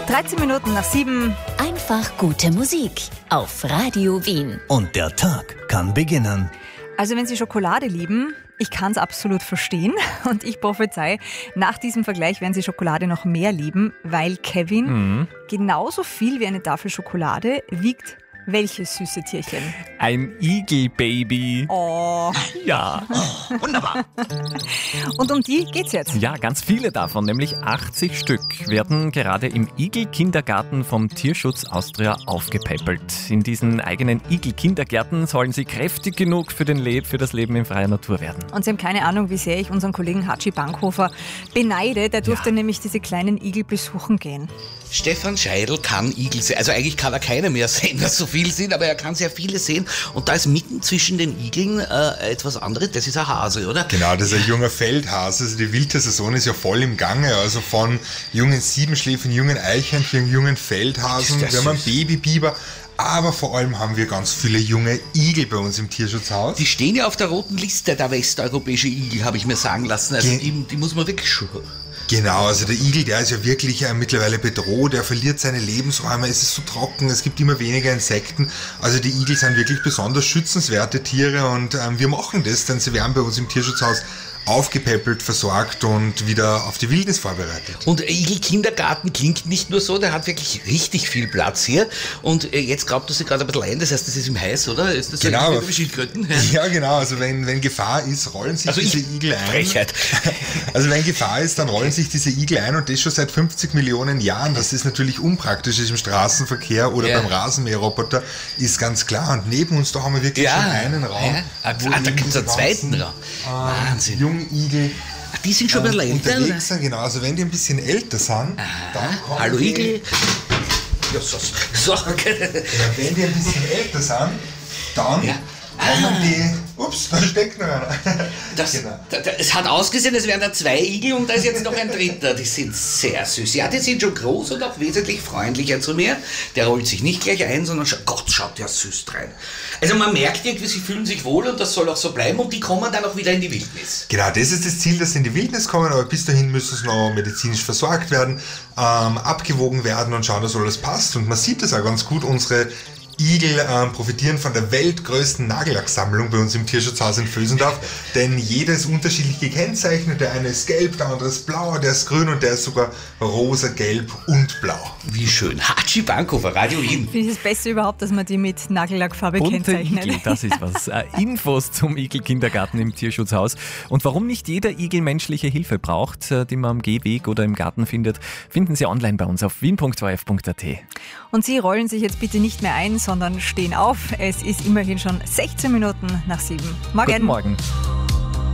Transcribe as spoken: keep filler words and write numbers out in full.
dreizehn Minuten nach sieben. Einfach gute Musik auf Radio Wien. Und der Tag kann beginnen. Also wenn Sie Schokolade lieben, ich kann es absolut verstehen und ich prophezei, nach diesem Vergleich werden Sie Schokolade noch mehr lieben, weil Kevin mhm. genauso viel wie eine Tafel Schokolade wiegt welches süße Tierchen? Ein Igelbaby. Oh. Ja. Oh, wunderbar. Und um die geht's jetzt? Ja, ganz viele davon, nämlich achtzig Stück, werden gerade im Igel-Kindergarten vom Tierschutz Austria aufgepäppelt. In diesen eigenen Igel-Kindergärten sollen sie kräftig genug für, den Le- für das Leben in freier Natur werden. Und Sie haben keine Ahnung, wie sehr ich unseren Kollegen Hatschi Bankhofer beneide. Der durfte ja. nämlich diese kleinen Igel besuchen gehen. Stefan Scheidl kann Igel sehen. Also eigentlich kann er keine mehr sehen, was so viel sind, aber er kann sehr viele sehen. Und da ist mitten zwischen den Igeln äh, etwas anderes. Das ist ein Hase, oder? Genau, das ist ein junger Feldhase. Also die Wintersaison ist ja voll im Gange. Also von jungen Siebenschläfern, jungen Eichhörnchen, jungen Feldhasen. Wir haben einen Babybiber. Aber vor allem haben wir ganz viele junge Igel bei uns im Tierschutzhaus. Die stehen ja auf der roten Liste der westeuropäischen Igel, habe ich mir sagen lassen. Also Ge- die, die muss man wirklich schon... Genau, also der Igel, der ist ja wirklich äh, mittlerweile bedroht, er verliert seine Lebensräume, es ist so trocken, es gibt immer weniger Insekten. Also die Igel sind wirklich besonders schützenswerte Tiere und ähm, wir machen das, denn sie werden bei uns im Tierschutzhaus aufgepäppelt, versorgt und wieder auf die Wildnis vorbereitet. Und Igel-Kindergarten klingt nicht nur so, der hat wirklich richtig viel Platz hier. Und jetzt glaubt das sich gerade ein bisschen ein, das heißt, das ist im Heiß, oder? Ist das genau, so wie Schildkröten? Ja, genau, also wenn, wenn Gefahr ist, rollen sich also diese ich, Igel ein. Frechheit. Also wenn Gefahr ist, dann rollen sich diese Igel ein und das schon seit fünfzig Millionen Jahren. Das ist natürlich unpraktisch ist im Straßenverkehr oder ja. beim Rasenmäherroboter, ist ganz klar. Und neben uns, da haben wir wirklich ja. schon einen Raum. Ja. Ah, da gibt es einen zweiten Raum. Äh, Wahnsinn. Igel. Ach, die sind schon ein bisschen älter. Unterwegs sind, genau. Also wenn die ein bisschen älter sind, Aha. dann kommen Hallo die, Igel. Ja, so. so. Ja, wenn die ein bisschen älter sind, dann ja. kommen ah. die... Ups, da steckt noch einer. Das, genau. da, da, es hat ausgesehen, es wären da zwei Igel und da ist jetzt noch ein dritter. Die sind sehr süß. Ja, die sind schon groß und auch wesentlich freundlicher zu mir. Der rollt sich nicht gleich ein, sondern scha- Gott, schaut der süß rein. Also man merkt irgendwie, sie fühlen sich wohl und das soll auch so bleiben und die kommen dann auch wieder in die Wildnis. Genau, das ist das Ziel, dass sie in die Wildnis kommen, aber bis dahin müssen sie noch medizinisch versorgt werden, ähm, abgewogen werden und schauen, dass alles passt. Und man sieht das auch ganz gut, unsere Igel ähm, profitieren von der weltgrößten Nagellacksammlung bei uns im Tierschutzhaus in Vösendorf, denn jeder ist unterschiedlich gekennzeichnet. Der eine ist gelb, der andere ist blau, der ist grün und der ist sogar rosa, gelb und blau. Wie schön. Hatschi Bankhofer, Radio Wien. Finde ich das Beste überhaupt, dass man die mit Nagellackfarbe Bunte kennzeichnet. Igel, das ist was. Äh, Infos zum Igel-Kindergarten im Tierschutzhaus. Und warum nicht jeder Igel menschliche Hilfe braucht, äh, die man am Gehweg oder im Garten findet, finden Sie online bei uns auf wien punkt o r f punkt a t. Und Sie rollen sich jetzt bitte nicht mehr ein, sondern stehen auf. Es ist immerhin schon sechzehn Minuten nach sieben. Morgen. Guten Morgen.